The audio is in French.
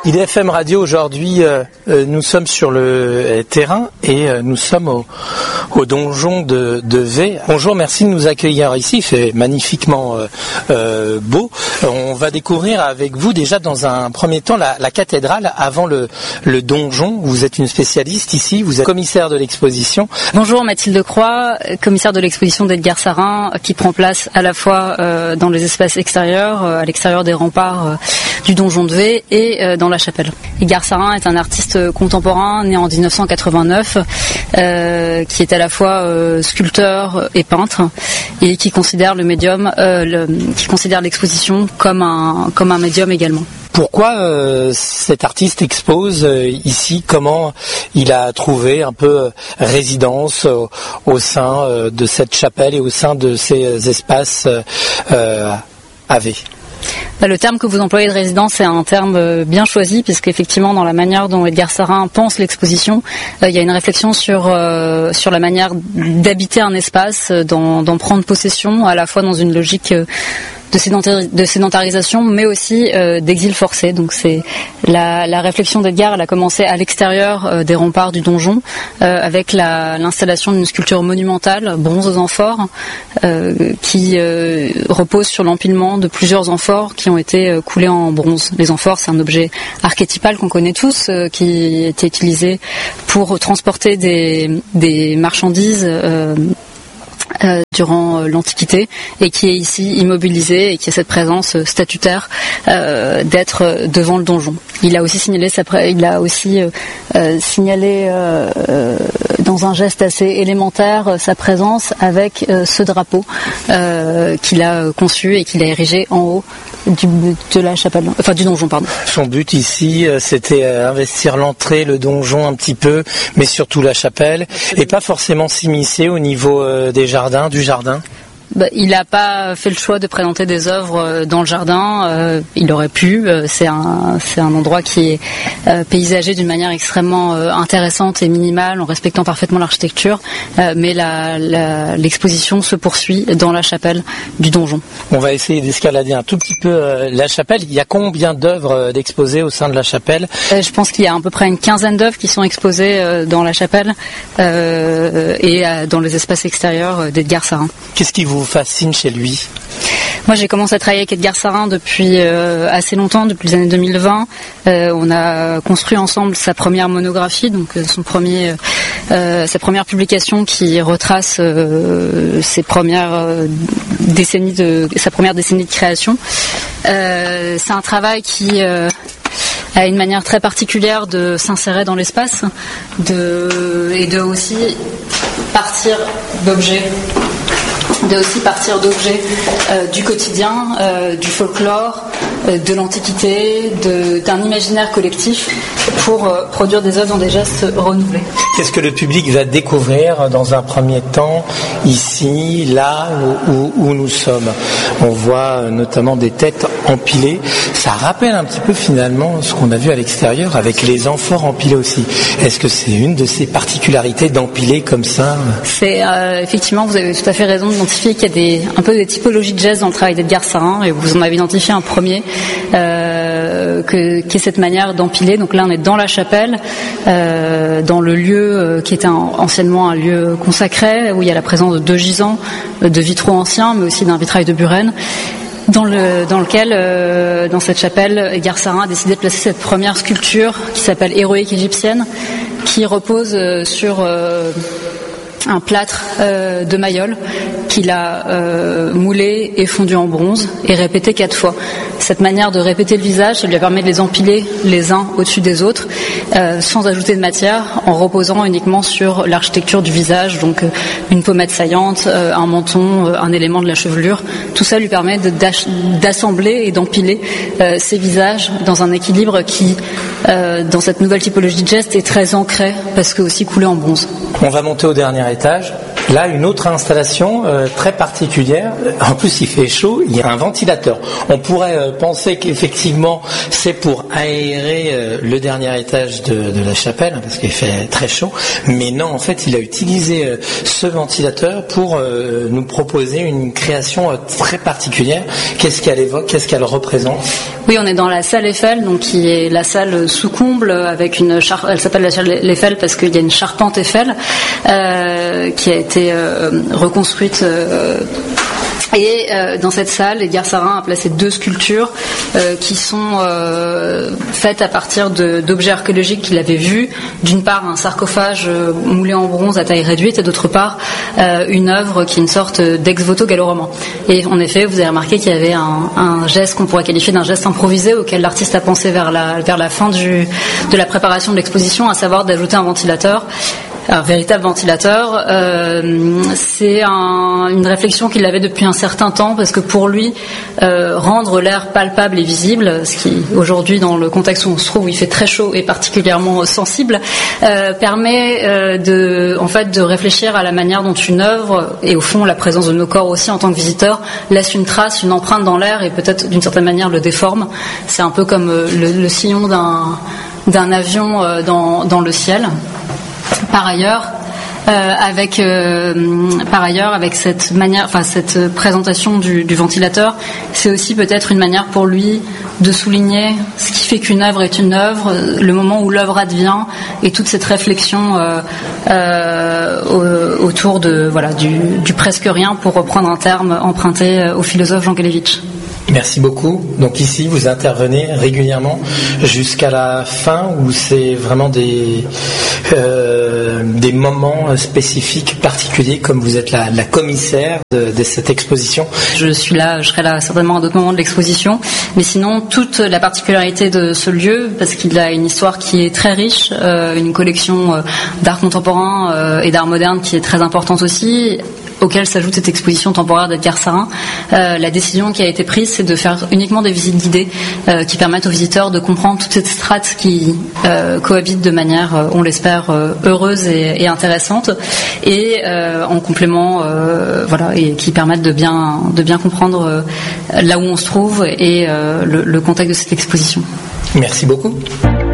IDFM Radio, aujourd'hui, nous sommes sur le terrain et nous sommes au donjon de V. Bonjour, merci de nous accueillir ici, il fait magnifiquement beau. On va découvrir avec vous déjà dans un premier temps la cathédrale avant le donjon. Vous êtes une spécialiste ici, vous êtes commissaire de l'exposition. Bonjour, Mathilde Croix, commissaire de l'exposition d'Edgar Sarin qui prend place à la fois dans les espaces extérieurs, à l'extérieur des remparts du donjon de V et dans la chapelle. Edgar Sarin est un artiste contemporain né en 1989 qui est à la fois sculpteur et peintre et qui considère le médium, qui considère l'exposition comme un médium également. Pourquoi cet artiste expose ici? Comment il a trouvé un peu résidence au sein de cette chapelle et au sein de ces espaces AV? Le terme que vous employez de résidence est un terme bien choisi puisqu'effectivement dans la manière dont Edgar Sarin pense l'exposition, il y a une réflexion sur la manière d'habiter un espace, d'en prendre possession à la fois dans une logique de sédentarisation mais aussi d'exil forcé. Donc c'est la réflexion d'Edgar, elle a commencé à l'extérieur des remparts du donjon avec l'installation d'une sculpture monumentale, bronze aux amphores, qui repose sur l'empilement de plusieurs amphores qui ont été coulés en bronze. Les amphores, c'est un objet archétypal qu'on connaît tous, qui était utilisé pour transporter des marchandises durant l'Antiquité et qui est ici immobilisé et qui a cette présence statutaire d'être devant le donjon. Il a aussi signalé dans un geste assez élémentaire sa présence avec ce drapeau qu'il a conçu et qu'il a érigé en haut de la chapelle, enfin du donjon, pardon. Son but ici, c'était investir l'entrée, le donjon un petit peu, mais surtout la chapelle, et pas forcément s'immiscer au niveau des jardins, du jardin. Il n'a pas fait le choix de présenter des œuvres dans le jardin. Il aurait pu. C'est un endroit qui est paysagé d'une manière extrêmement intéressante et minimale, en respectant parfaitement l'architecture. Mais l'exposition se poursuit dans la chapelle du donjon. On va essayer d'escalader un tout petit peu la chapelle. Il y a combien d'œuvres d'exposées au sein de la chapelle? Je pense qu'il y a à peu près une quinzaine d'œuvres qui sont exposées dans la chapelle et dans les espaces extérieurs d'Edgar Sarin. Qu'est-ce qui vous fascine chez lui? Moi, j'ai commencé à travailler avec Edgar Sarin depuis assez longtemps, depuis les années 2020. On a construit ensemble sa première monographie, donc sa première publication qui retrace sa première décennie de création. C'est un travail qui a une manière très particulière de s'insérer dans l'espace et de aussi partir d'objets du quotidien, du folklore, de l'Antiquité, d'un imaginaire collectif pour produire des œuvres dans des gestes renouvelés. Qu'est-ce que le public va découvrir dans un premier temps ici, là où nous sommes? On voit notamment des têtes empilées. Ça rappelle un petit peu finalement ce qu'on a vu à l'extérieur avec les amphores empilés aussi. Est-ce que c'est une de ces particularités d'empiler comme ça? C'est effectivement, vous avez tout à fait raison d'identifier qu'il y a un peu des typologies de gestes dans le travail d'Edgar Sarin, et vous en avez identifié un premier qui est cette manière d'empiler. Donc là, on est dans la chapelle, dans le lieu qui était anciennement un lieu consacré, où il y a la présence de 2 gisants, de vitraux anciens, mais aussi d'un vitrail de Buren, dans cette chapelle, Edgar Sarin a décidé de placer cette première sculpture qui s'appelle Héroïque égyptienne, qui repose sur un plâtre de Mayol qu'il a moulé et fondu en bronze et répété 4 fois. Cette manière de répéter le visage, ça lui a permis de les empiler les uns au-dessus des autres sans ajouter de matière, en reposant uniquement sur l'architecture du visage, donc une pommette saillante, un menton, un élément de la chevelure. Tout ça lui permet d'assembler et d'empiler ces visages dans un équilibre qui, dans cette nouvelle typologie de geste, est très ancré parce que aussi coulé en bronze. On va monter au dernier étage. là, une autre installation très particulière. En plus, il fait chaud, il y a un ventilateur. On pourrait penser qu'effectivement, c'est pour aérer le dernier étage de la chapelle, parce qu'il fait très chaud. Mais non, en fait, il a utilisé ce ventilateur pour nous proposer une création très particulière. Qu'est-ce qu'elle évoque, qu'est-ce qu'elle représente? Oui, on est dans la salle Eiffel, donc qui est la salle sous comble avec une elle s'appelle la salle Eiffel parce qu'il y a une charpente Eiffel qui a été reconstruite. Et dans cette salle, Edgar Sarin a placé 2 sculptures qui sont faites à partir d'objets archéologiques qu'il avait vus. D'une part, un sarcophage moulé en bronze à taille réduite, et d'autre part, une œuvre qui est une sorte d'ex-voto gallo-roman. Et en effet, vous avez remarqué qu'il y avait un geste qu'on pourrait qualifier d'un geste improvisé auquel l'artiste a pensé vers la fin de la préparation de l'exposition, à savoir d'ajouter un ventilateur. Un véritable ventilateur, c'est une réflexion qu'il avait depuis un certain temps, parce que pour lui, rendre l'air palpable et visible, ce qui aujourd'hui dans le contexte où on se trouve, où il fait très chaud et particulièrement sensible, permet de réfléchir à la manière dont une œuvre, et au fond la présence de nos corps aussi en tant que visiteurs, laisse une trace, une empreinte dans l'air, et peut-être d'une certaine manière le déforme. C'est un peu comme le sillon d'un avion dans le ciel. Par ailleurs, avec cette manière, cette présentation du ventilateur, c'est aussi peut-être une manière pour lui de souligner ce qui fait qu'une œuvre est une œuvre, le moment où l'œuvre advient, et toute cette réflexion autour du presque rien, pour reprendre un terme emprunté au philosophe Jean Kelevitch. Merci beaucoup. Donc ici, vous intervenez régulièrement jusqu'à la fin, où c'est vraiment des moments spécifiques, particuliers, comme vous êtes la commissaire de cette exposition. Je serai là certainement à d'autres moments de l'exposition, mais sinon toute la particularité de ce lieu, parce qu'il a une histoire qui est très riche, une collection d'art contemporain et d'art moderne qui est très importante aussi, auquel s'ajoute cette exposition temporaire d'Edgar Sarin. La décision qui a été prise, c'est de faire uniquement des visites guidées qui permettent aux visiteurs de comprendre toute cette strate qui cohabite de manière, on l'espère, heureuse et intéressante, et en complément, et qui permettent de bien comprendre là où on se trouve et le contexte de cette exposition. Merci beaucoup.